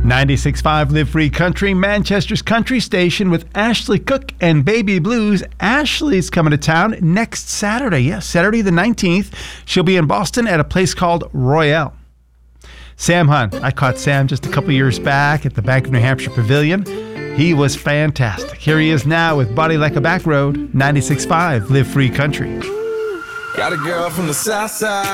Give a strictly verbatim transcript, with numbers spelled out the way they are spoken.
ninety-six point five Live Free Country, Manchester's country station with Ashley Cook and Baby Blues. Ashley's coming to town next Saturday. Yes, Saturday the nineteenth. She'll be in Boston at a place called Royale. Sam Hunt. I caught Sam just a couple years back at the Bank of New Hampshire Pavilion. He was fantastic. Here he is now with Body Like a Back Road, ninety-six point five Live Free Country. Got a girl from the south side.